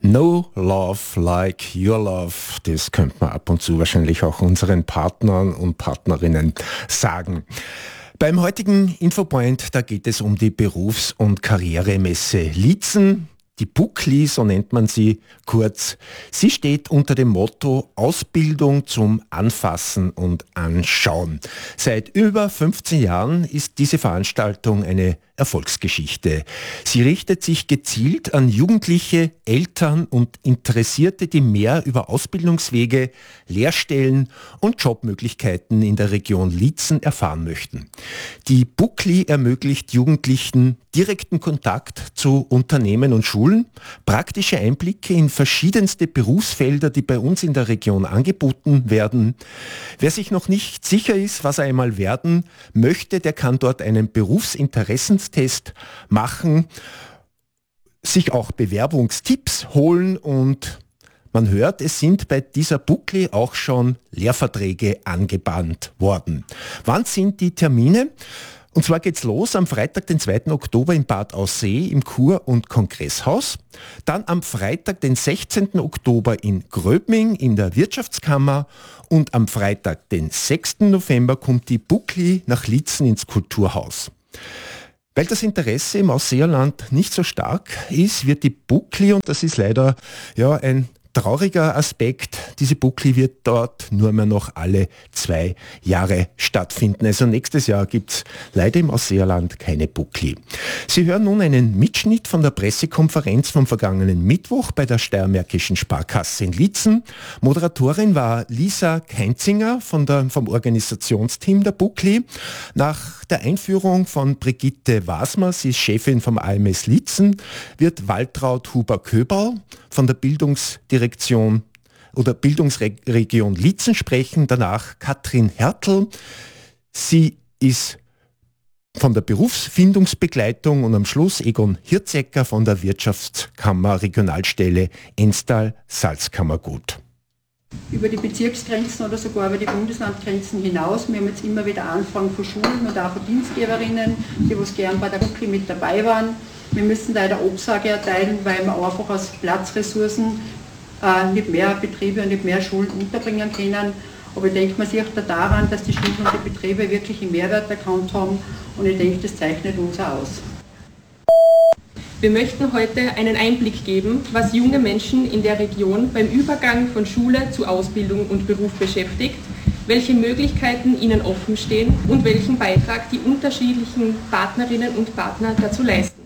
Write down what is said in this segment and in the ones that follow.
No love like your love, das könnte man ab und zu wahrscheinlich auch unseren Partnern und Partnerinnen sagen. Beim heutigen Infopoint, da geht es um die Berufs- und Karrieremesse Liezen. Die BUKLI, so nennt man sie kurz. Sie steht unter dem Motto Ausbildung zum Anfassen und Anschauen. Seit über 15 Jahren ist diese Veranstaltung eine Erfolgsgeschichte. Sie richtet sich gezielt an Jugendliche, Eltern und Interessierte, die mehr über Ausbildungswege, Lehrstellen und Jobmöglichkeiten in der Region Liezen erfahren möchten. Die BUKLI ermöglicht Jugendlichen direkten Kontakt zu Unternehmen und Schulen, praktische Einblicke in verschiedenste Berufsfelder, die bei uns in der Region angeboten werden. Wer sich noch nicht sicher ist, was er einmal werden möchte, der kann dort einen Berufsinteressenstest machen, sich auch Bewerbungstipps holen und man hört, es sind bei dieser BUKLI auch schon Lehrverträge angebahnt worden. Wann sind die Termine? Und zwar geht's los am Freitag, den 2. Oktober in Bad Aussee im Kur- und Kongresshaus. Dann am Freitag, den 16. Oktober in Gröbming in der Wirtschaftskammer. Und am Freitag, den 6. November, kommt die BUKLI nach Liezen ins Kulturhaus. Weil das Interesse im Ausseerland nicht so stark ist, wird die BUKLI, und das ist leider ein trauriger Aspekt, diese BUKLI wird dort nur mehr noch alle 2 Jahre stattfinden. Also nächstes Jahr gibt es leider im Ausseerland keine BUKLI. Sie hören nun einen Mitschnitt von der Pressekonferenz vom vergangenen Mittwoch bei der Steiermärkischen Sparkasse in Liezen. Moderatorin war Lisa Keinzinger vom Organisationsteam der BUKLI. Nach der Einführung von Brigitte Wasmer, sie ist Chefin vom AMS Liezen, wird Waltraud Huber-Köberl von der Bildungsdirektion oder Bildungsregion Liezen sprechen. Danach Katrin Hertel. Sie ist von der Berufsfindungsbegleitung und am Schluss Egon Hirzecker von der Wirtschaftskammer Regionalstelle Enstal-Salzkammergut. Über die Bezirksgrenzen oder sogar über die Bundeslandgrenzen hinaus. Wir haben jetzt immer wieder Anfragen von Schulen und auch von Dienstgeberinnen, die was gern bei der BUKLI mit dabei waren. Wir müssen leider Absage erteilen, weil wir einfach aus Platzressourcen nicht mehr Betriebe und nicht mehr Schulen unterbringen können. Aber ich denke, man sieht da daran, dass die Schulen und die Betriebe wirklich einen Mehrwert erkannt haben und ich denke, das zeichnet uns aus. Wir möchten heute einen Einblick geben, was junge Menschen in der Region beim Übergang von Schule zu Ausbildung und Beruf beschäftigt, welche Möglichkeiten ihnen offen stehen und welchen Beitrag die unterschiedlichen Partnerinnen und Partner dazu leisten.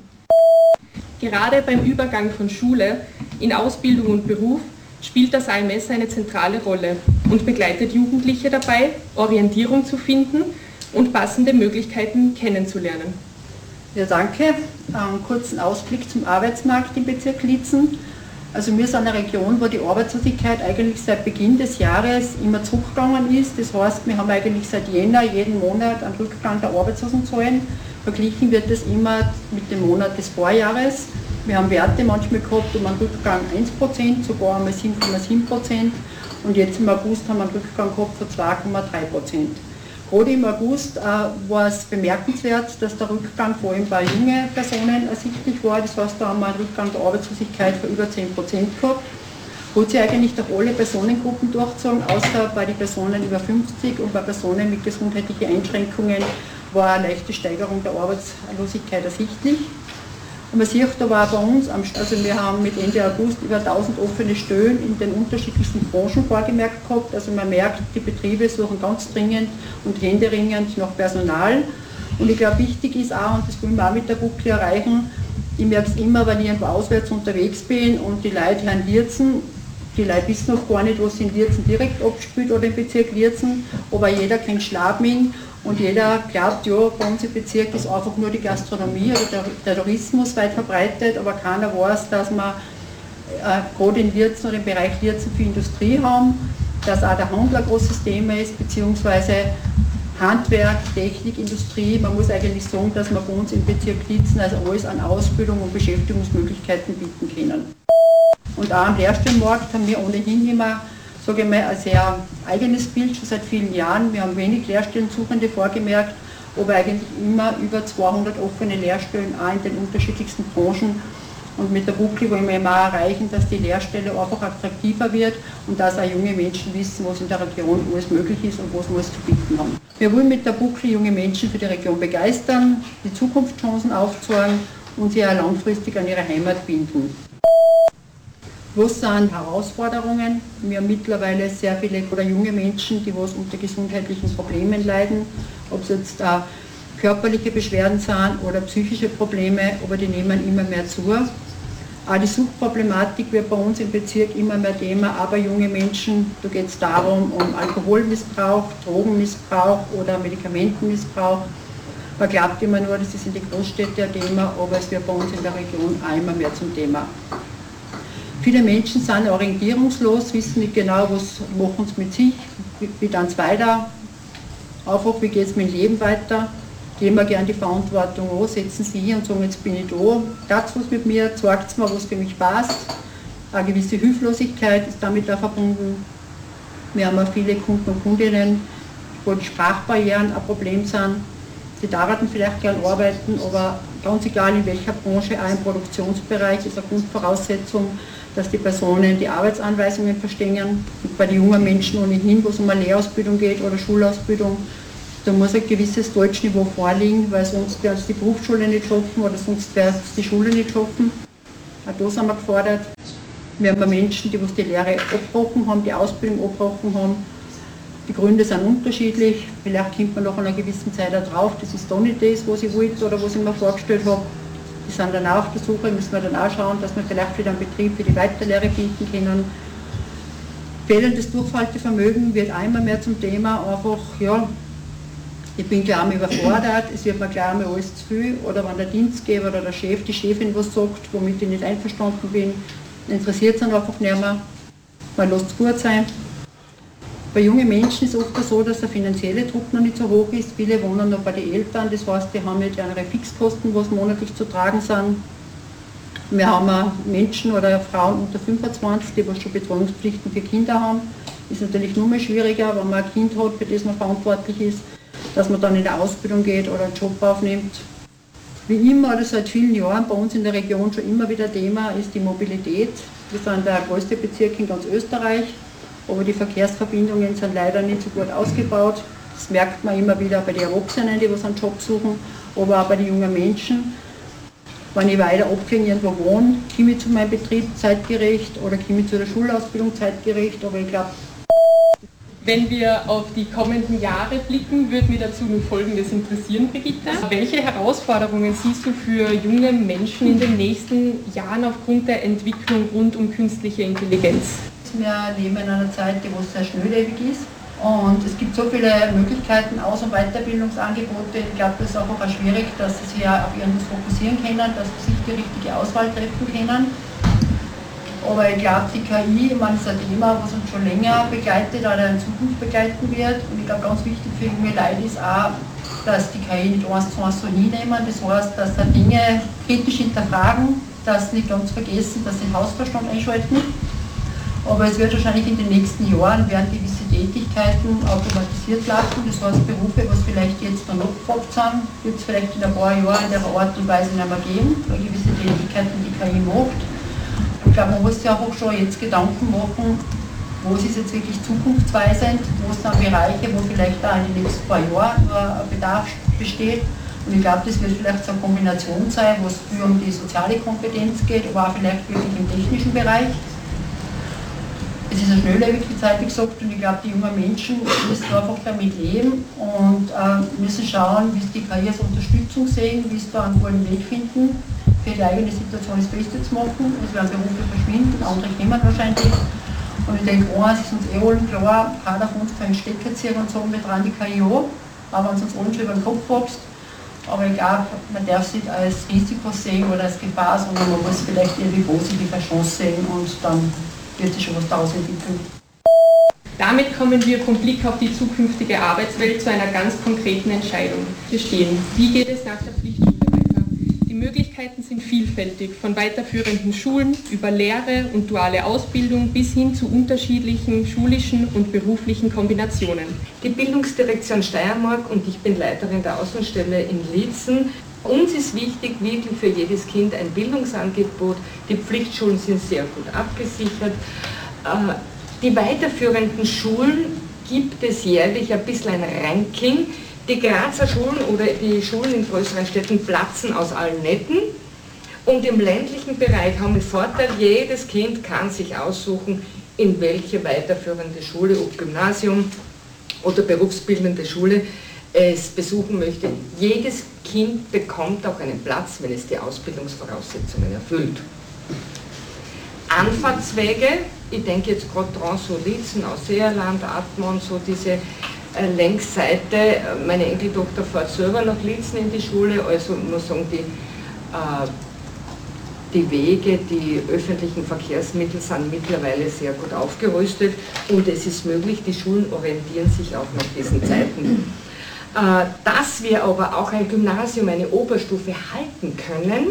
Gerade beim Übergang von Schule in Ausbildung und Beruf spielt das AMS eine zentrale Rolle und begleitet Jugendliche dabei, Orientierung zu finden und passende Möglichkeiten kennenzulernen. Ja, danke. Einen kurzen Ausblick zum Arbeitsmarkt im Bezirk Liezen. Also wir sind eine Region, wo die Arbeitslosigkeit eigentlich seit Beginn des Jahres immer zurückgegangen ist. Das heißt, wir haben eigentlich seit Jänner jeden Monat einen Rückgang der Arbeitslosenzahlen. Verglichen wird das immer mit dem Monat des Vorjahres. Wir haben Werte manchmal gehabt um einen Rückgang 1%, sogar einmal 7,7%. Und jetzt im August haben wir einen Rückgang gehabt von 2,3%. Gerade im August war es bemerkenswert, dass der Rückgang vor allem bei jungen Personen ersichtlich war. Das heißt, da haben wir einen Rückgang der Arbeitslosigkeit von über 10% gehabt. Hat sich eigentlich durch alle Personengruppen durchgezogen, außer bei den Personen über 50 und bei Personen mit gesundheitlichen Einschränkungen war eine leichte Steigerung der Arbeitslosigkeit ersichtlich. Und man sieht aber auch bei uns, also wir haben mit Ende August über 1000 offene Stellen in den unterschiedlichsten Branchen vorgemerkt gehabt. Also man merkt, die Betriebe suchen ganz dringend und händeringend nach Personal. Und ich glaube, wichtig ist auch, und das wollen wir auch mit der BUKLI erreichen, ich merke es immer, wenn ich irgendwo auswärts unterwegs bin und die Leute hören Liezen, die Leute wissen noch gar nicht, was in Liezen direkt abspielt oder im Bezirk Liezen, aber jeder kennt Schladming. Und jeder glaubt, ja, bei uns im Bezirk ist einfach nur die Gastronomie oder der Tourismus weit verbreitet, aber keiner weiß, dass wir gerade in Liezen oder im Bereich Liezen viel Industrie haben, dass auch der Handel ein großes Thema ist, beziehungsweise Handwerk, Technik, Industrie. Man muss eigentlich sagen, dass wir bei uns im Bezirk Liezen also alles an Ausbildung und Beschäftigungsmöglichkeiten bieten können. Und auch am Lehrstellenmarkt haben wir ohnehin immer, sage ich mal, ein sehr eigenes Bild schon seit vielen Jahren. Wir haben wenig Lehrstellensuchende vorgemerkt, aber eigentlich immer über 200 offene Lehrstellen auch in den unterschiedlichsten Branchen Und mit der Buckli wollen wir immer erreichen, dass die Lehrstelle einfach attraktiver wird und dass auch junge Menschen wissen, was in der Region alles möglich ist und was wir alles zu bieten haben. Wir wollen mit der Buckli junge Menschen für die Region begeistern, die Zukunftschancen aufzeigen und sie auch langfristig an ihre Heimat binden. Was sind Herausforderungen? Wir haben mittlerweile sehr viele oder junge Menschen, die was unter gesundheitlichen Problemen leiden, ob es jetzt körperliche Beschwerden sind oder psychische Probleme, aber die nehmen immer mehr zu. Auch die Suchtproblematik wird bei uns im Bezirk immer mehr Thema, aber junge Menschen, da geht es darum, um Alkoholmissbrauch, Drogenmissbrauch oder Medikamentenmissbrauch. Man glaubt immer nur, das ist in den Großstädten ein Thema, aber es wird bei uns in der Region auch immer mehr zum Thema. Viele Menschen sind orientierungslos, wissen nicht genau, was machen sie mit sich, wie dann es weiter, einfach wie geht es mit dem Leben weiter. Geben wir gerne die Verantwortung an, setzen Sie hier und sagen, jetzt bin ich da, das was mit mir, zeigt mir, was für mich passt. Eine gewisse Hilflosigkeit ist damit auch verbunden. Wir haben auch viele Kunden und Kundinnen, wo die Sprachbarrieren ein Problem sind. Sie darüber vielleicht gerne arbeiten, aber ganz egal in welcher Branche, auch im Produktionsbereich, ist eine Grundvoraussetzung, dass die Personen die Arbeitsanweisungen verstehen. Und bei den jungen Menschen ohnehin, wo es um eine Lehrausbildung geht oder Schulausbildung, da muss ein gewisses Deutschniveau vorliegen, weil sonst werden es die Berufsschule nicht schaffen oder sonst werden es die Schule nicht schaffen. Auch da sind wir gefordert. Wir haben Menschen, die die Lehre abgebrochen haben, die Ausbildung abgebrochen haben. Die Gründe sind unterschiedlich. Vielleicht kommt man nach einer gewissen Zeit auch drauf, das ist doch nicht das, was ich wollte oder was ich mir vorgestellt habe. Die sind dann auch auf der Suche, müssen wir dann auch schauen, dass wir vielleicht wieder einen Betrieb für die Weiterlehre finden können. Fehlendes Durchhaltevermögen wird einmal mehr zum Thema, einfach, ja, ich bin gleich einmal überfordert, es wird mir gleich einmal alles zu viel, oder wenn der Dienstgeber oder der Chef, die Chefin was sagt, womit ich nicht einverstanden bin, interessiert es dann einfach nicht mehr, man lässt es gut sein. Bei jungen Menschen ist es oft so, dass der finanzielle Druck noch nicht so hoch ist, viele wohnen noch bei den Eltern, das heißt, die haben nicht ihre Fixkosten, was monatlich zu tragen sind. Wir haben auch Menschen oder Frauen unter 25, die schon Betreuungspflichten für Kinder haben. Ist natürlich nur mehr schwieriger, wenn man ein Kind hat, für das man verantwortlich ist, dass man dann in eine Ausbildung geht oder einen Job aufnimmt. Wie immer oder seit vielen Jahren bei uns in der Region schon immer wieder Thema ist die Mobilität. Wir sind der größte Bezirk in ganz Österreich, aber die Verkehrsverbindungen sind leider nicht so gut ausgebaut. Das merkt man immer wieder bei den Erwachsenen, die einen Job suchen, aber auch bei den jungen Menschen. Wenn ich weiter abgelegen irgendwo wohne, komme ich zu meinem Betrieb zeitgerecht oder komme ich zu der Schulausbildung zeitgerecht, aber ich glaube, wenn wir auf die kommenden Jahre blicken, würde mich dazu nun Folgendes interessieren, Brigitte. Welche Herausforderungen siehst du für junge Menschen in den nächsten Jahren aufgrund der Entwicklung rund um künstliche Intelligenz? Wir leben in einer Zeit, die sehr schnelllebig ist und es gibt so viele Möglichkeiten, Aus- und Weiterbildungsangebote. Ich glaube, das ist auch schwierig, dass sie sich auf irgendwas fokussieren können, dass sie sich die richtige Auswahl treffen können. Aber ich glaube, die KI, ich meine, ist ein Thema, was uns schon länger begleitet oder in Zukunft begleiten wird. Und ich glaube, ganz wichtig für junge Leute ist auch, dass die KI nicht 1:1 so hinnehmen. Das heißt, dass sie Dinge kritisch hinterfragen, dass sie nicht ganz vergessen, dass sie den Hausverstand einschalten. Aber es wird wahrscheinlich in den nächsten Jahren werden gewisse Tätigkeiten automatisiert laufen. Das heißt, Berufe, was vielleicht jetzt noch gefragt sind, wird es vielleicht in ein paar Jahren in der Art und Weise nicht mehr geben, weil gewisse Tätigkeiten die KI macht. Ich glaube, man muss sich auch schon jetzt Gedanken machen, wo ist jetzt wirklich zukunftsweisend, wo sind Bereiche, wo vielleicht auch in den nächsten paar Jahren ein Bedarf besteht. Und ich glaube, das wird vielleicht so eine Kombination sein, wo es viel um die soziale Kompetenz geht, aber auch vielleicht wirklich im technischen Bereich. Es ist eine schnelllebige Zeit, wie gesagt, und ich glaube, die jungen Menschen müssen einfach damit leben und müssen schauen, wie sie die KI als Unterstützung sehen, wie sie da einen guten Weg finden, für die eigene Situation das Beste zu machen. Es werden Berufe verschwinden, andere kommen wahrscheinlich. Und ich denke, eins ist uns allen klar, keiner von uns kann einen Stecker ziehen und sagen, wir dran die KI an, aber wenn es uns allen schon über den Kopf wächst. Aber ich glaube, man darf es nicht als Risiko sehen oder als Gefahr, sondern man muss vielleicht irgendwie positiv eine Chance sehen und dann wird sich schon was daraus entwickeln. Damit kommen wir vom Blick auf die zukünftige Arbeitswelt zu einer ganz konkreten Entscheidung. Wir stehen. Wie geht es nach der Pflichtschule weiter? Die Möglichkeiten sind vielfältig, von weiterführenden Schulen über Lehre und duale Ausbildung bis hin zu unterschiedlichen schulischen und beruflichen Kombinationen. Die Bildungsdirektion Steiermark und ich bin Leiterin der Außenstelle in Liezen Uns ist wichtig, wirklich für jedes Kind ein Bildungsangebot. Die Pflichtschulen sind sehr gut abgesichert. Die weiterführenden Schulen gibt es jährlich ein bisschen ein Ranking. Die Grazer Schulen oder die Schulen in größeren Städten platzen aus allen Nähten. Und im ländlichen Bereich haben wir den Vorteil, jedes Kind kann sich aussuchen, in welche weiterführende Schule, ob Gymnasium oder berufsbildende Schule, es besuchen möchte. Jedes Kind bekommt auch einen Platz, wenn es die Ausbildungsvoraussetzungen erfüllt. Anfahrtswege, ich denke jetzt gerade dran, so Liezen, Ausseerland, Admont, so diese Längsseite. Meine Enkeltochter fährt selber nach Liezen in die Schule, also muss sagen, die Wege, die öffentlichen Verkehrsmittel sind mittlerweile sehr gut aufgerüstet und es ist möglich, die Schulen orientieren sich auch nach diesen Zeiten. Dass wir aber auch ein Gymnasium, eine Oberstufe halten können,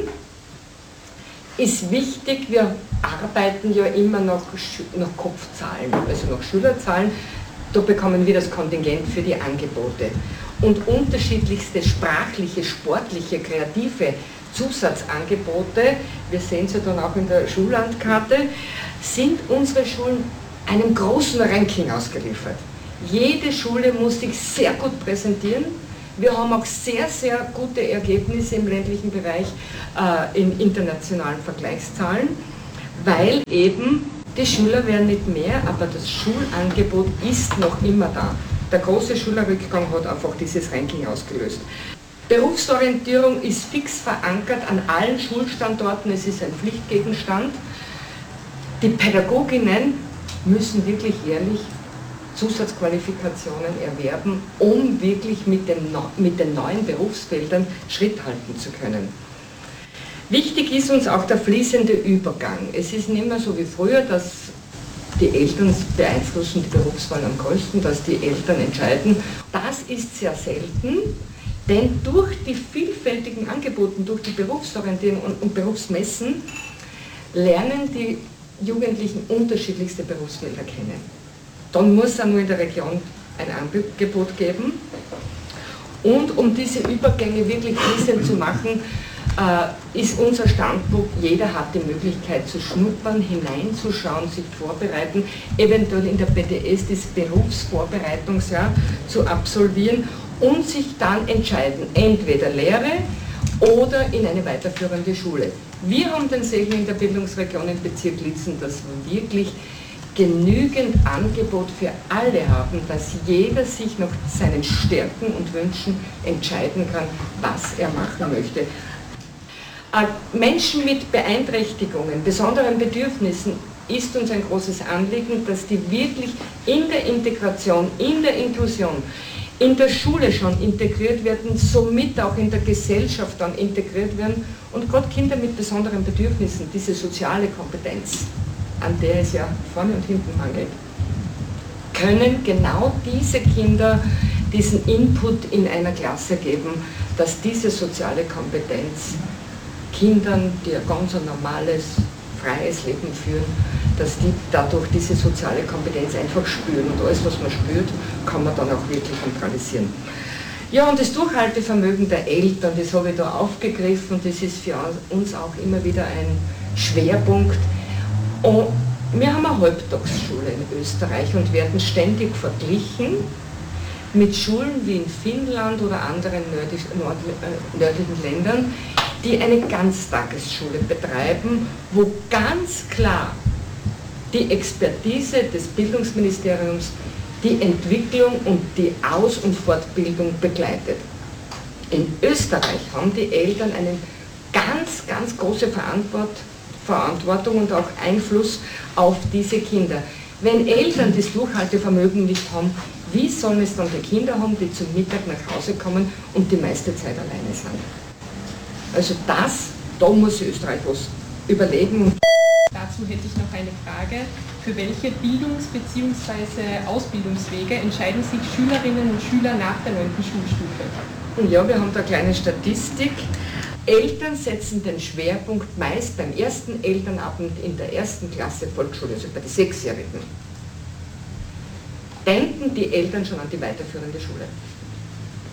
ist wichtig. Wir arbeiten ja immer nach Kopfzahlen, also nach Schülerzahlen. Da bekommen wir das Kontingent für die Angebote. Und unterschiedlichste sprachliche, sportliche, kreative Zusatzangebote, wir sehen sie dann auch in der Schullandkarte, sind unsere Schulen einem großen Ranking ausgeliefert. Jede Schule muss sich sehr gut präsentieren. Wir haben auch sehr, sehr gute Ergebnisse im ländlichen Bereich in internationalen Vergleichszahlen, weil eben die Schüler werden nicht mehr, aber das Schulangebot ist noch immer da. Der große Schülerrückgang hat einfach dieses Ranking ausgelöst. Berufsorientierung ist fix verankert an allen Schulstandorten, es ist ein Pflichtgegenstand. Die Pädagoginnen müssen wirklich jährlich Zusatzqualifikationen erwerben, um wirklich mit den neuen Berufsfeldern Schritt halten zu können. Wichtig ist uns auch der fließende Übergang. Es ist nicht mehr so wie früher, dass die Eltern beeinflussen die Berufswahl am größten, dass die Eltern entscheiden. Das ist sehr selten, denn durch die vielfältigen Angebote, durch die Berufsorientierung und Berufsmessen lernen die Jugendlichen unterschiedlichste Berufsfelder kennen. Dann muss es nur in der Region ein Angebot geben. Und um diese Übergänge wirklich fließend zu machen, ist unser Standpunkt, jeder hat die Möglichkeit zu schnuppern, hineinzuschauen, sich vorbereiten, eventuell in der BDS das Berufsvorbereitungsjahr zu absolvieren und sich dann entscheiden, entweder Lehre oder in eine weiterführende Schule. Wir haben den Segen in der Bildungsregion im Bezirk Liezen, dass wir wirklich genügend Angebot für alle haben, dass jeder sich nach seinen Stärken und Wünschen entscheiden kann, was er machen möchte. Menschen mit Beeinträchtigungen, besonderen Bedürfnissen ist uns ein großes Anliegen, dass die wirklich in der Integration, in der Inklusion, in der Schule schon integriert werden, somit auch in der Gesellschaft dann integriert werden und gerade Kinder mit besonderen Bedürfnissen, diese soziale Kompetenz, an der es ja vorne und hinten mangelt, können genau diese Kinder diesen Input in einer Klasse geben, dass diese soziale Kompetenz Kindern, die ein ganz normales, freies Leben führen, dass die dadurch diese soziale Kompetenz einfach spüren. Und alles, was man spürt, kann man dann auch wirklich neutralisieren. Ja, und das Durchhaltevermögen der Eltern, das habe ich da aufgegriffen, das ist für uns auch immer wieder ein Schwerpunkt. Und wir haben eine Halbtagsschule in Österreich und werden ständig verglichen mit Schulen wie in Finnland oder anderen nördlichen Ländern, die eine Ganztagesschule betreiben, wo ganz klar die Expertise des Bildungsministeriums die Entwicklung und die Aus- und Fortbildung begleitet. In Österreich haben die Eltern eine ganz, ganz große Verantwortung und auch Einfluss auf diese Kinder. Wenn Eltern das Durchhaltevermögen nicht haben, wie sollen es dann die Kinder haben, die zum Mittag nach Hause kommen und die meiste Zeit alleine sind? Also da muss Österreich was überlegen. Dazu hätte ich noch eine Frage. Für welche Bildungs- bzw. Ausbildungswege entscheiden sich Schülerinnen und Schüler nach der 9. Schulstufe? Ja, wir haben da eine kleine Statistik. Eltern setzen den Schwerpunkt meist beim ersten Elternabend in der 1. Klasse Volksschule, also bei den 6-Jährigen. Denken die Eltern schon an die weiterführende Schule.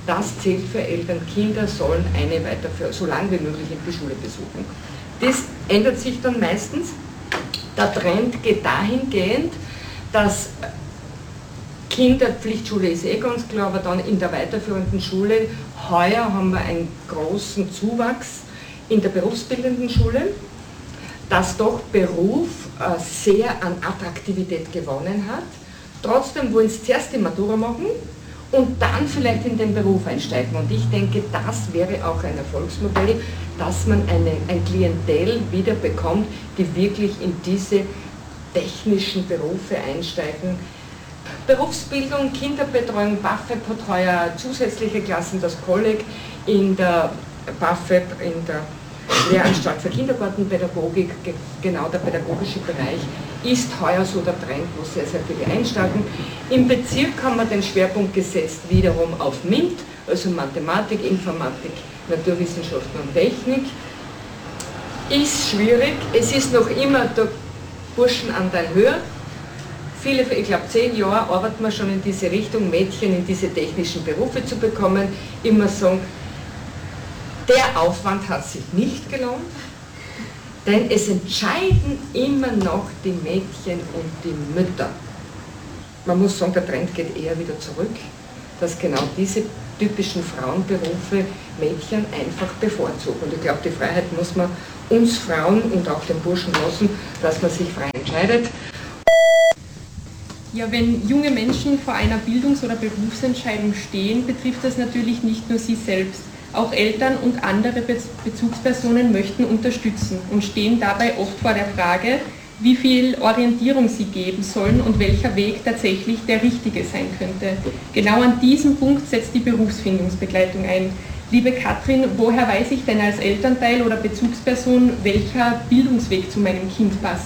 das zählt für Eltern. Kinder sollen eine weiterführende, so lange wie möglich die Schule besuchen. Das ändert sich dann meistens. Der Trend geht dahingehend, dass Kinder, Pflichtschule ist ganz klar, aber dann in der weiterführenden Schule, heuer haben wir einen großen Zuwachs in der berufsbildenden Schule, dass doch Beruf sehr an Attraktivität gewonnen hat. Trotzdem wollen sie zuerst die Matura machen und dann vielleicht in den Beruf einsteigen. Und ich denke, das wäre auch ein Erfolgsmodell, dass man ein Klientel wieder bekommt, die wirklich in diese technischen Berufe einsteigen. Berufsbildung, Kinderbetreuung, BAföG-Betreuer, zusätzliche Klassen, das Kolleg in der BAföG, in der Lehranstalt für Kindergartenpädagogik, genau der pädagogische Bereich, ist heuer so der Trend, wo sehr, sehr viele einsteigen. Im Bezirk haben wir den Schwerpunkt gesetzt wiederum auf MINT, also Mathematik, Informatik, Naturwissenschaften und Technik. Ist schwierig, es ist noch immer der Burschenanteil höher. Viele, ich glaube 10 Jahre arbeiten wir schon in diese Richtung, Mädchen in diese technischen Berufe zu bekommen. Immer sagen, der Aufwand hat sich nicht gelohnt, denn es entscheiden immer noch die Mädchen und die Mütter. Man muss sagen, der Trend geht eher wieder zurück, dass genau diese typischen Frauenberufe Mädchen einfach bevorzugen. Und ich glaube, die Freiheit muss man uns Frauen und auch den Burschen lassen, dass man sich frei entscheidet. Ja, wenn junge Menschen vor einer Bildungs- oder Berufsentscheidung stehen, betrifft das natürlich nicht nur sie selbst. Auch Eltern und andere Bezugspersonen möchten unterstützen und stehen dabei oft vor der Frage, wie viel Orientierung sie geben sollen und welcher Weg tatsächlich der richtige sein könnte. Genau an diesem Punkt setzt die Berufsfindungsbegleitung ein. Liebe Katrin, woher weiß ich denn als Elternteil oder Bezugsperson, welcher Bildungsweg zu meinem Kind passt?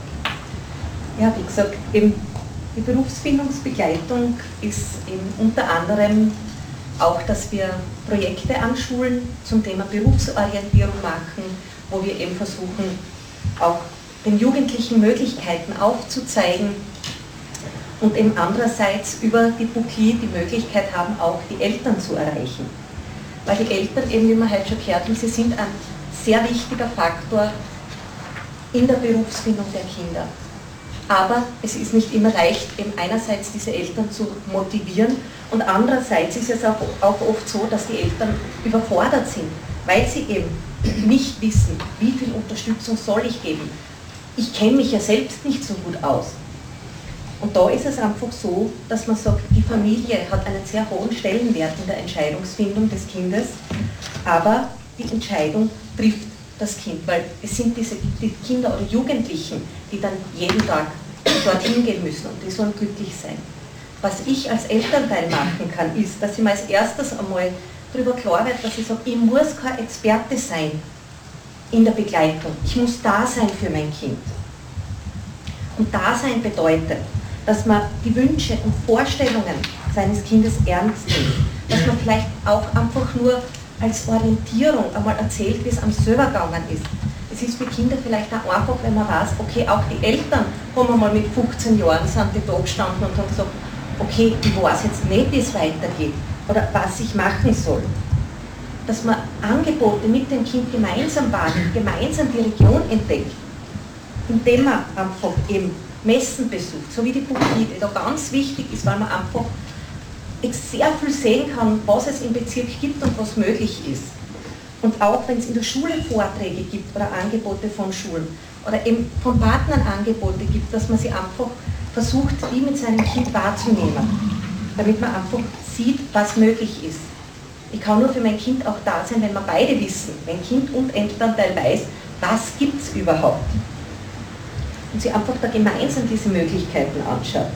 Ja, wie gesagt, eben die Berufsfindungsbegleitung ist eben unter anderem auch, dass wir Projekte an Schulen zum Thema Berufsorientierung machen, wo wir eben versuchen, auch den Jugendlichen Möglichkeiten aufzuzeigen und eben andererseits über die Bouclier die Möglichkeit haben, auch die Eltern zu erreichen. Weil die Eltern eben, wie wir heute schon gehört haben, sie sind ein sehr wichtiger Faktor in der Berufsfindung der Kinder. Aber es ist nicht immer leicht, eben einerseits diese Eltern zu motivieren und andererseits ist es auch oft so, dass die Eltern überfordert sind, weil sie eben nicht wissen, wie viel Unterstützung soll ich geben. Ich kenne mich ja selbst nicht so gut aus. Und da ist es einfach so, dass man sagt, die Familie hat einen sehr hohen Stellenwert in der Entscheidungsfindung des Kindes, aber die Entscheidung trifft das Kind, weil es sind die Kinder oder Jugendlichen, die dann jeden Tag dorthin gehen müssen und die sollen glücklich sein. Was ich als Elternteil machen kann, ist, dass ich mir als erstes einmal darüber klar werde, dass ich sage, ich muss kein Experte sein in der Begleitung. Ich muss da sein für mein Kind. Und da sein bedeutet, dass man die Wünsche und Vorstellungen seines Kindes ernst nimmt. Dass man vielleicht auch einfach nur als Orientierung einmal erzählt, wie es am selber gegangen ist. Es ist für Kinder vielleicht auch einfach, wenn man weiß, okay, auch die Eltern haben einmal mit 15 Jahren sind die da gestanden und haben gesagt, okay, ich weiß jetzt nicht, wie es weitergeht oder was ich machen soll. Dass man Angebote mit dem Kind gemeinsam wahrnimmt, gemeinsam die Region entdeckt, indem man einfach eben Messen besucht, so wie die Bouclier, die da ganz wichtig ist, weil man einfach sehr viel sehen kann, was es im Bezirk gibt und was möglich ist. Und auch wenn es in der Schule Vorträge gibt oder Angebote von Schulen oder eben von Partnern Angebote gibt, dass man sie einfach versucht, die mit seinem Kind wahrzunehmen, damit man einfach sieht, was möglich ist. Ich kann nur für mein Kind auch da sein, wenn wir beide wissen, wenn Kind und Elternteil weiß, was gibt es überhaupt. Und sie einfach da gemeinsam diese Möglichkeiten anschaut.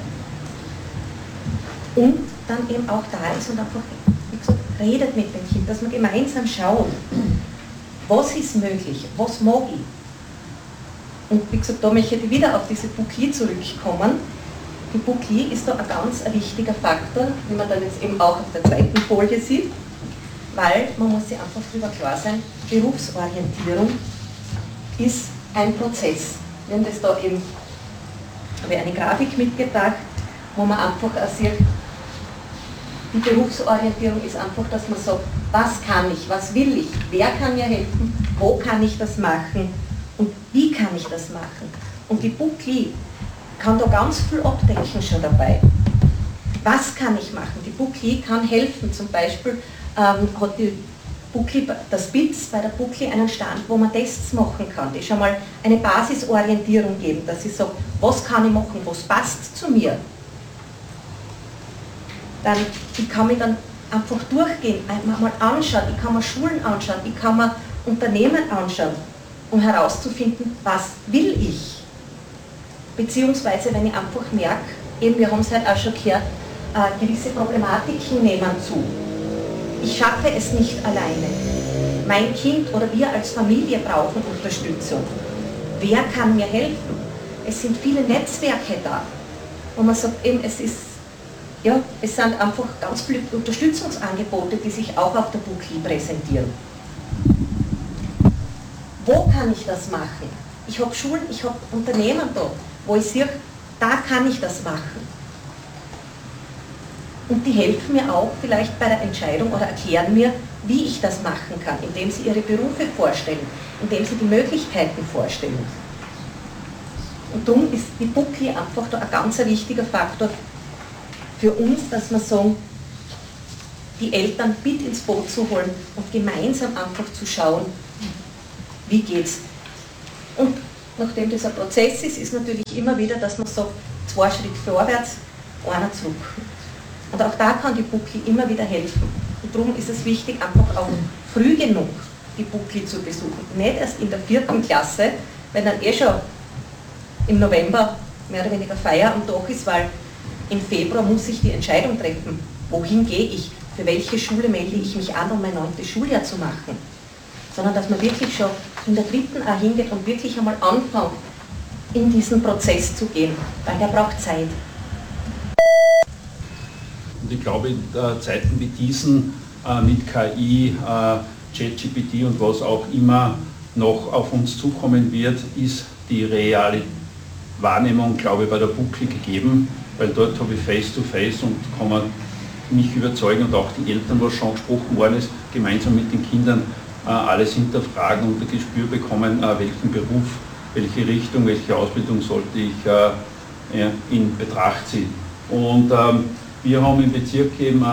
Und dann eben auch da ist und einfach, wie gesagt, redet mit dem Kind, dass man gemeinsam schaut, was ist möglich, was mag ich. Und wie gesagt, da möchte ich wieder auf diese Bouclier zurückkommen. Die Bouclier ist da ein ganz wichtiger Faktor, wie man dann jetzt eben auch auf der zweiten Folie sieht, weil man muss sich einfach darüber klar sein, Berufsorientierung ist ein Prozess. Wir haben das da eben, habe ich eine Grafik mitgebracht, wo man einfach sieht, die Berufsorientierung ist einfach, dass man sagt, was kann ich, was will ich, wer kann mir helfen, wo kann ich das machen und wie kann ich das machen. Und die BUKI kann da ganz viel abdecken schon dabei. Was kann ich machen? Die BUKI kann helfen, zum Beispiel hat die BUKI, das BITS bei der BUKI einen Stand, wo man Tests machen kann, die schon mal eine Basisorientierung geben, dass ich sage, was kann ich machen, was passt zu mir. Dann, ich kann mich dann einfach durchgehen, einmal anschauen, ich kann mir Schulen anschauen, ich kann mir Unternehmen anschauen, um herauszufinden, was will ich. Beziehungsweise, wenn ich einfach merke, eben, wir haben es halt auch schon gehört, gewisse Problematiken nehmen zu. Ich schaffe es nicht alleine. Mein Kind oder wir als Familie brauchen Unterstützung. Wer kann mir helfen? Es sind viele Netzwerke da, wo man sagt, eben, es sind einfach ganz viele Unterstützungsangebote, die sich auch auf der BUKI präsentieren. Wo kann ich das machen? Ich habe Schulen, ich habe Unternehmen da, wo ich sehe, da kann ich das machen. Und die helfen mir auch vielleicht bei der Entscheidung oder erklären mir, wie ich das machen kann, indem sie ihre Berufe vorstellen, indem sie die Möglichkeiten vorstellen. Und darum ist die BUKI einfach da ein ganz wichtiger Faktor für uns, dass wir sagen, die Eltern mit ins Boot zu holen und gemeinsam einfach zu schauen, wie geht's. Und nachdem das ein Prozess ist, ist natürlich immer wieder, dass man sagt, 2 Schritte vorwärts, einer zurück. Und auch da kann die BUKI immer wieder helfen. Und darum ist es wichtig, einfach auch früh genug die BUKI zu besuchen. Nicht erst in der 4. Klasse, wenn dann schon im November mehr oder weniger Feier am Tag ist, weil im Februar muss ich die Entscheidung treffen, wohin gehe ich, für welche Schule melde ich mich an, um mein 9. Schuljahr zu machen. Sondern dass man wirklich schon in der 3. auch hingeht und wirklich einmal anfängt, in diesen Prozess zu gehen, weil der braucht Zeit. Und ich glaube, in Zeiten wie diesen mit KI, ChatGPT und was auch immer noch auf uns zukommen wird, ist die reale Wahrnehmung, glaube ich, bei der BUKI gegeben, weil dort habe ich Face-to-Face und kann man mich überzeugen und auch die Eltern, was schon gesprochen worden ist, gemeinsam mit den Kindern alles hinterfragen und ein Gespür bekommen, welchen Beruf, welche Richtung, welche Ausbildung sollte ich in Betracht ziehen. Und wir haben im Bezirk eben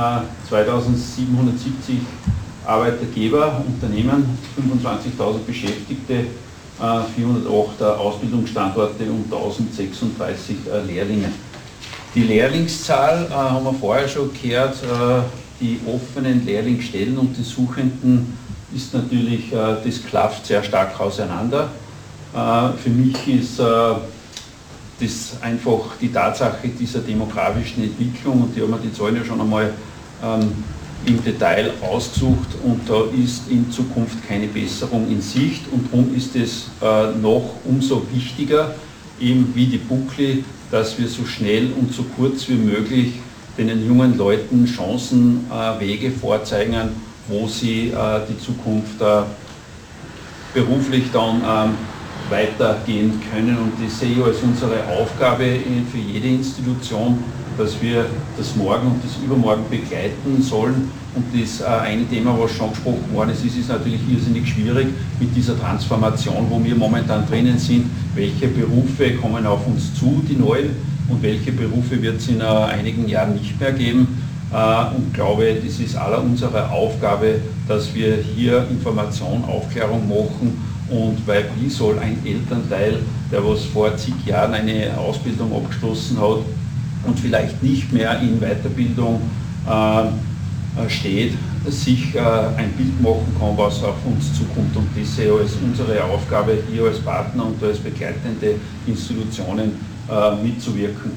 2770 Arbeitgeber, Unternehmen, 25.000 Beschäftigte, 408 Ausbildungsstandorte und 1036 Lehrlinge. Die Lehrlingszahl haben wir vorher schon gehört, die offenen Lehrlingsstellen und die Suchenden ist natürlich, das klafft sehr stark auseinander. Für mich ist das einfach die Tatsache dieser demografischen Entwicklung, und die haben wir die Zahlen ja schon einmal im Detail ausgesucht, und da ist in Zukunft keine Besserung in Sicht, und darum ist es noch umso wichtiger, eben wie die BUKI, dass wir so schnell und so kurz wie möglich den jungen Leuten Chancen, Wege vorzeigen, wo sie die Zukunft beruflich dann weitergehen können. Und das sehe ich als unsere Aufgabe für jede Institution, dass wir das Morgen und das Übermorgen begleiten sollen. Und das eine Thema, was schon gesprochen worden ist, ist natürlich irrsinnig schwierig mit dieser Transformation, wo wir momentan drinnen sind. Welche Berufe kommen auf uns zu, die neuen, und welche Berufe wird es in einigen Jahren nicht mehr geben. Und glaube, das ist aller unserer Aufgabe, dass wir hier Information, Aufklärung machen. Und weil wie soll ein Elternteil, der was vor zig Jahren eine Ausbildung abgeschlossen hat und vielleicht nicht mehr in Weiterbildung steht, sich ein Bild machen kann, was auf uns zukommt. Und das sehe ich als unsere Aufgabe, hier als Partner und als begleitende Institutionen mitzuwirken.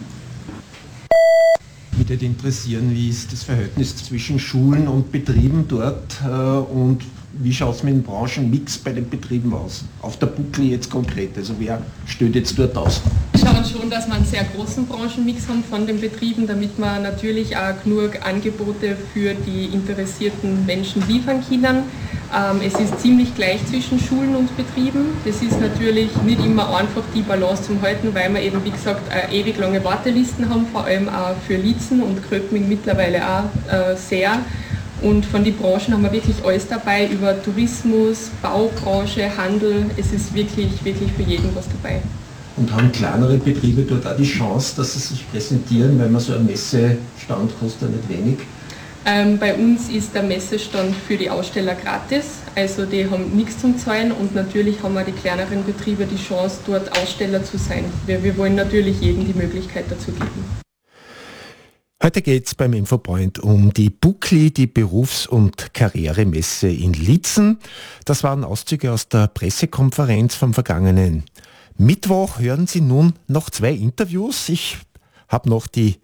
Mich würde interessieren, wie ist das Verhältnis zwischen Schulen und Betrieben dort und wie schaut es mit dem Branchenmix bei den Betrieben aus? Auf der BUKI jetzt konkret, also wer stellt jetzt dort aus? Schaut schauen schon, dass wir einen sehr großen Branchenmix haben von den Betrieben, damit wir natürlich auch genug Angebote für die interessierten Menschen liefern können. Es ist ziemlich gleich zwischen Schulen und Betrieben. Das ist natürlich nicht immer einfach, die Balance zu halten, weil wir eben, wie gesagt, ewig lange Wartelisten haben, vor allem auch für Liezen und Gröbming mittlerweile auch sehr. Und von den Branchen haben wir wirklich alles dabei, über Tourismus, Baubranche, Handel. Es ist wirklich für jeden was dabei. Und haben kleinere Betriebe dort auch die Chance, dass sie sich präsentieren, weil man so ein Messestand kostet nicht wenig? Bei uns ist der Messestand für die Aussteller gratis, also die haben nichts zum Zahlen und natürlich haben auch die kleineren Betriebe die Chance, dort Aussteller zu sein. Wir wollen natürlich jedem die Möglichkeit dazu geben. Heute geht es beim Infopoint um die BUCLI, die Berufs- und Karrieremesse in Liezen. Das waren Auszüge aus der Pressekonferenz vom vergangenen Mittwoch. Hören Sie nun noch 2 Interviews. Ich habe noch die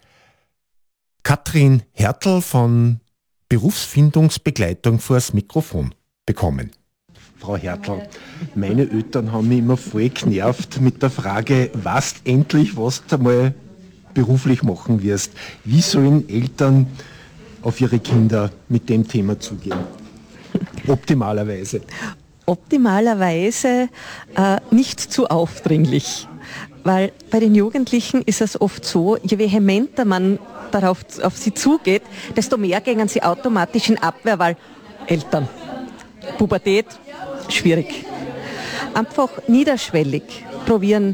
Katrin Hertel von Berufsfindungsbegleitung vor das Mikrofon bekommen. Frau Hertel, meine Eltern haben mich immer voll genervt mit der Frage, was endlich, was du mal beruflich machen wirst. Wie sollen Eltern auf ihre Kinder mit dem Thema zugehen? Optimalerweise. Optimalerweise nicht zu aufdringlich, weil bei den Jugendlichen ist es oft so, je vehementer man darauf auf sie zugeht, desto mehr gehen sie automatisch in Abwehr, weil Eltern, Pubertät, schwierig. Einfach niederschwellig probieren,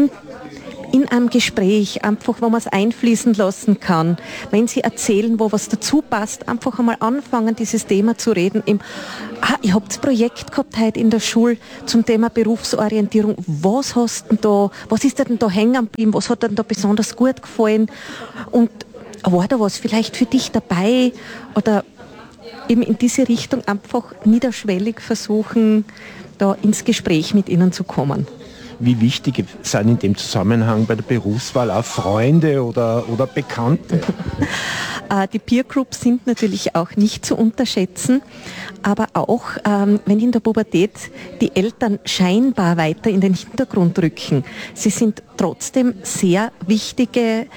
in einem Gespräch, einfach, wo man es einfließen lassen kann, wenn sie erzählen, wo was dazu passt, einfach einmal anfangen, dieses Thema zu reden. Ich habe das Projekt gehabt heute in der Schule zum Thema Berufsorientierung. Was hast denn da, was ist dir denn da hängen geblieben? Was hat dir denn da besonders gut gefallen? Und war da was vielleicht für dich dabei? Oder eben in diese Richtung einfach niederschwellig versuchen, da ins Gespräch mit ihnen zu kommen. Wie wichtig sind in dem Zusammenhang bei der Berufswahl auch Freunde oder Bekannte? Die Peer Groups sind natürlich auch nicht zu unterschätzen, aber auch wenn in der Pubertät die Eltern scheinbar weiter in den Hintergrund rücken, sie sind trotzdem sehr wichtige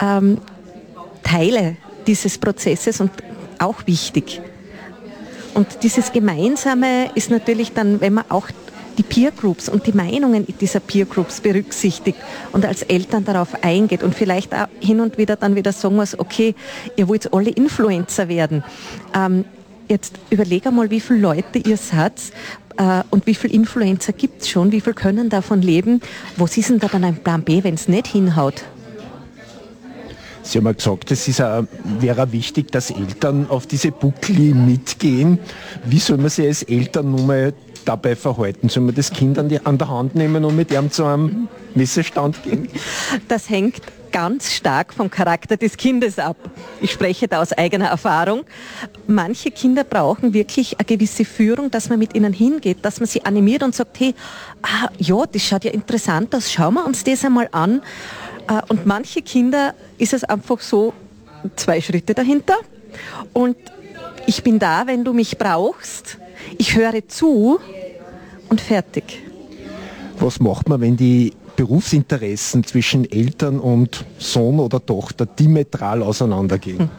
Teile dieses Prozesses und auch wichtig. Und dieses Gemeinsame ist natürlich dann, wenn man auch die Peer Groups und die Meinungen dieser Peer Groups berücksichtigt und als Eltern darauf eingeht und vielleicht auch hin und wieder dann wieder sagen muss, okay, ihr wollt alle Influencer werden. Jetzt überlege mal, wie viele Leute ihr seid und wie viele Influencer gibt es schon, wie viele können davon leben. Was ist denn da dann ein Plan B, wenn es nicht hinhaut? Sie haben ja gesagt, es wäre wichtig, dass Eltern auf diese BUCLI mitgehen. Wie soll man sich als Eltern nun mal dabei verhalten? Soll man das Kind an der Hand nehmen und mit ihm zu einem Messestand gehen? Das hängt ganz stark vom Charakter des Kindes ab. Ich spreche da aus eigener Erfahrung. Manche Kinder brauchen wirklich eine gewisse Führung, dass man mit ihnen hingeht, dass man sie animiert und sagt, hey, ja, das schaut ja interessant aus, schauen wir uns das einmal an. Und manche Kinder ist es einfach so, 2 Schritte dahinter und ich bin da, wenn du mich brauchst, ich höre zu und fertig. Was macht man, wenn die Berufsinteressen zwischen Eltern und Sohn oder Tochter diametral auseinandergehen?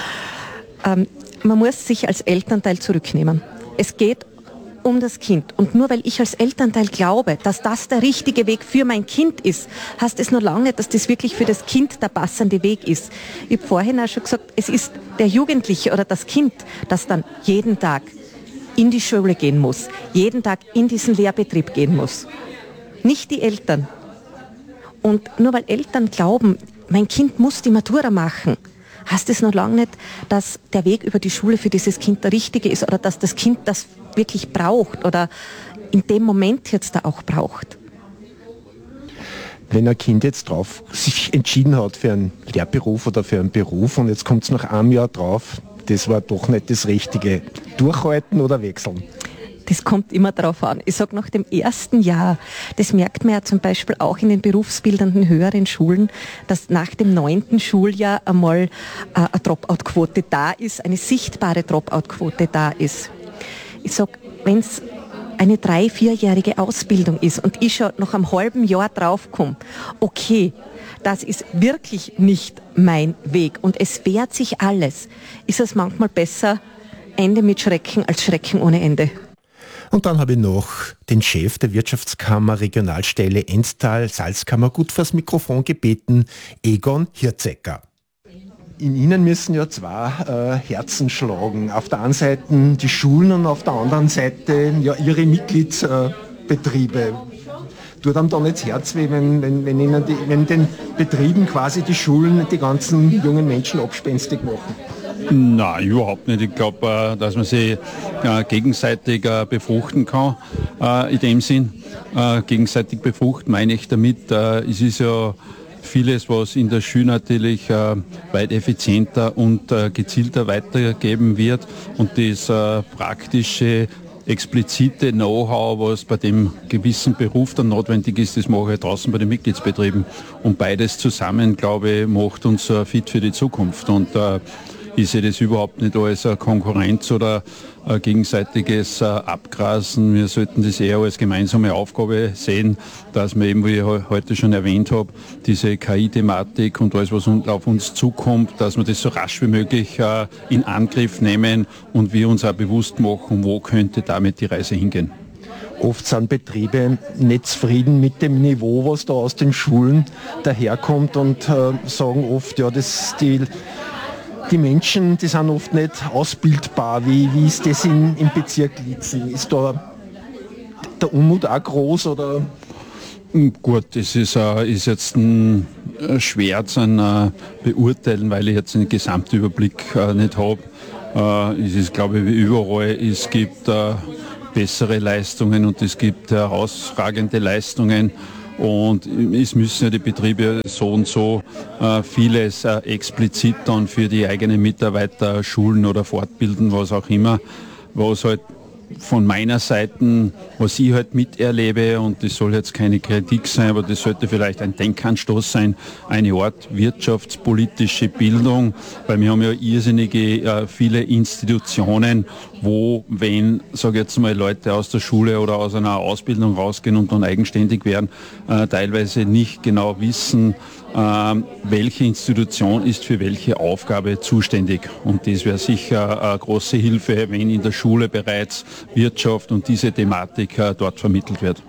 Man muss sich als Elternteil zurücknehmen. Es geht um das Kind. Und nur weil ich als Elternteil glaube, dass das der richtige Weg für mein Kind ist, heißt es noch lange nicht, dass das wirklich für das Kind der passende Weg ist. Ich habe vorhin auch schon gesagt, es ist der Jugendliche oder das Kind, das dann jeden Tag in die Schule gehen muss, jeden Tag in diesen Lehrbetrieb gehen muss. Nicht die Eltern. Und nur weil Eltern glauben, mein Kind muss die Matura machen, heißt es noch lange nicht, dass der Weg über die Schule für dieses Kind der richtige ist oder dass das Kind das wirklich braucht oder in dem Moment jetzt da auch braucht. Wenn ein Kind jetzt sich entschieden hat für einen Lehrberuf oder für einen Beruf und jetzt kommt es nach einem Jahr drauf, das war doch nicht das Richtige, durchhalten oder wechseln? Das kommt immer darauf an. Ich sage nach dem ersten Jahr, das merkt man ja zum Beispiel auch in den berufsbildenden höheren Schulen, dass nach dem 9. Schuljahr einmal eine Dropout-Quote da ist, eine sichtbare Dropout-Quote da ist. Ich sage, wenn es eine 3-4-jährige Ausbildung ist und ich schon nach einem halben Jahr draufkomme, okay, das ist wirklich nicht mein Weg und es wehrt sich alles, ist es manchmal besser, Ende mit Schrecken als Schrecken ohne Ende. Und dann habe ich noch den Chef der Wirtschaftskammer Regionalstelle Enstal-Salzkammer gut vors Mikrofon gebeten, Egon Hirzecker. In Ihnen müssen ja zwei Herzen schlagen. Auf der einen Seite die Schulen und auf der anderen Seite ja Ihre Mitgliedsbetriebe. Tut einem da nicht das Herz weh, wenn den Betrieben quasi die Schulen die ganzen jungen Menschen abspenstig machen? Nein, überhaupt nicht. Ich glaube, dass man sich gegenseitig befruchten kann, in dem Sinn. Gegenseitig befruchten meine ich damit, es ist ja vieles, was in der Schule natürlich weit effizienter und gezielter weitergegeben wird und das praktische explizite Know-how, was bei dem gewissen Beruf dann notwendig ist, das mache ich draußen bei den Mitgliedsbetrieben. Und beides zusammen, glaube ich, macht uns fit für die Zukunft. Und ich sehe das überhaupt nicht als eine Konkurrenz oder ein gegenseitiges Abgrasen. Wir sollten das eher als gemeinsame Aufgabe sehen, dass wir eben, wie ich heute schon erwähnt habe, diese KI-Thematik und alles, was auf uns zukommt, dass wir das so rasch wie möglich in Angriff nehmen und wir uns auch bewusst machen, wo könnte damit die Reise hingehen. Oft sind Betriebe nicht zufrieden mit dem Niveau, was da aus den Schulen daherkommt und sagen oft, ja, die Menschen, die sind oft nicht ausbildbar. Wie ist das im Bezirk Liezen? Ist da der Unmut auch groß? Oder? Gut, das ist jetzt schwer zu beurteilen, weil ich jetzt einen Gesamtüberblick nicht habe. Es ist, glaube ich, wie überall, es gibt bessere Leistungen und es gibt herausragende Leistungen. Und es müssen ja die Betriebe so und so vieles explizit dann für die eigenen Mitarbeiter schulen oder fortbilden, was auch immer, was halt von meiner Seite, was ich halt miterlebe, und das soll jetzt keine Kritik sein, aber das sollte vielleicht ein Denkanstoß sein, eine Art wirtschaftspolitische Bildung, weil wir haben ja irrsinnige viele Institutionen, wo, wenn, sage ich jetzt mal, Leute aus der Schule oder aus einer Ausbildung rausgehen und dann eigenständig werden, teilweise nicht genau wissen, welche Institution ist für welche Aufgabe zuständig. Und das wäre sicher eine große Hilfe, wenn in der Schule bereits Wirtschaft und diese Thematik dort vermittelt wird.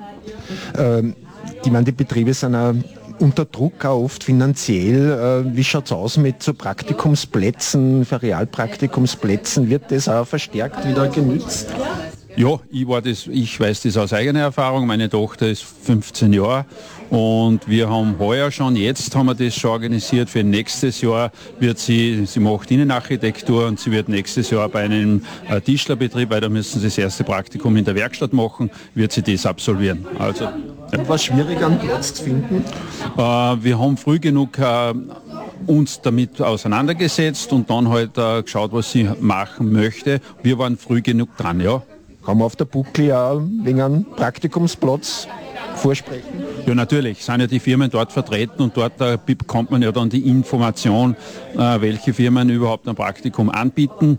Die Betriebe sind auch unter Druck, auch oft finanziell. Wie schaut es aus mit so Praktikumsplätzen, für Realpraktikumsplätzen? Wird das auch verstärkt wieder genützt? Ja, ich weiß das aus eigener Erfahrung. Meine Tochter ist 15 Jahre und wir haben heuer schon, jetzt haben wir das schon organisiert, für nächstes Jahr wird sie macht Innenarchitektur und sie wird nächstes Jahr bei einem Tischlerbetrieb, weil da müssen sie das erste Praktikum in der Werkstatt machen, wird sie das absolvieren. Also, war schwierig, einen Platz zu finden? Wir haben früh genug uns damit auseinandergesetzt und dann halt geschaut, was sie machen möchte. Wir waren früh genug dran, ja. Kann man auf der Buckli auch wegen einem Praktikumsplatz vorsprechen? Ja, natürlich, sind ja die Firmen dort vertreten und dort bekommt man ja dann die Information, welche Firmen überhaupt ein Praktikum anbieten.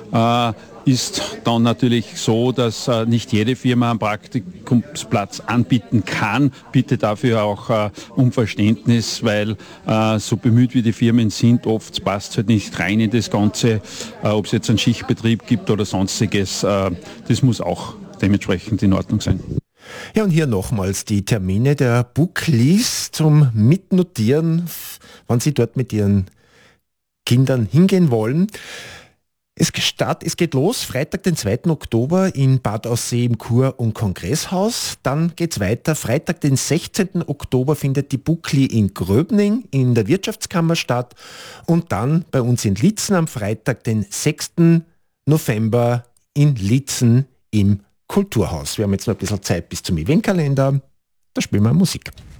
Ist dann natürlich so, dass nicht jede Firma einen Praktikumsplatz anbieten kann. Bitte dafür auch um Verständnis, weil so bemüht wie die Firmen sind, oft passt es halt nicht rein in das Ganze, ob es jetzt einen Schichtbetrieb gibt oder sonstiges. Das muss auch dementsprechend in Ordnung sein. Ja, und hier nochmals die Termine der Booklis zum Mitnotieren, wann Sie dort mit Ihren Kindern hingehen wollen. Es geht los, Freitag, den 2. Oktober in Bad Aussee im Kur- und Kongresshaus. Dann geht's weiter. Freitag, den 16. Oktober findet die Bookli in Gröbning in der Wirtschaftskammer statt. Und dann bei uns in Liezen am Freitag, den 6. November in Liezen im Kulturhaus. Wir haben jetzt noch ein bisschen Zeit bis zum Eventkalender. Da spielen wir Musik.